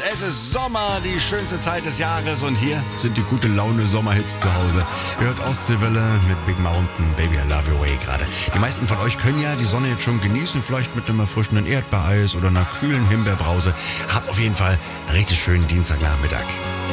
Es ist Sommer, die schönste Zeit des Jahres und hier sind die gute Laune Sommerhits zu Hause. Ihr hört Ostseewelle mit Big Mountain, Baby I Love Your Way gerade. Die meisten von euch können ja die Sonne jetzt schon genießen, vielleicht mit einem erfrischenden Erdbeereis oder einer kühlen Himbeerbrause. Habt auf jeden Fall einen richtig schönen Dienstagnachmittag.